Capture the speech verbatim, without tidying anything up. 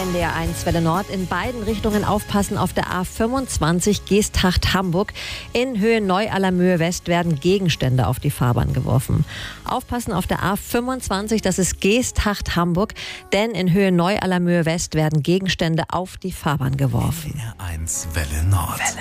N D R eins Welle Nord. In beiden Richtungen aufpassen auf der A fünfundzwanzig Geesthacht-Hamburg. In Höhe Neu-Allermöhe West werden Gegenstände auf die Fahrbahn geworfen. Aufpassen auf der A fünfundzwanzig, das ist Geesthacht-Hamburg, denn in Höhe Neu-Allermöhe West werden Gegenstände auf die Fahrbahn geworfen. N D R eins Welle Nord.